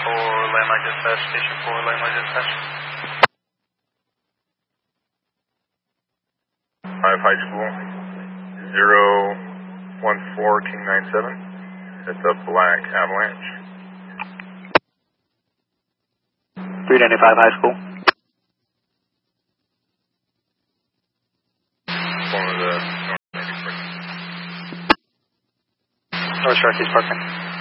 landline dispatch, station 4, landline dispatch. 5 High School, 014 King 97. It's a black Avalanche. 395 High School. One of the North Syracuse parking.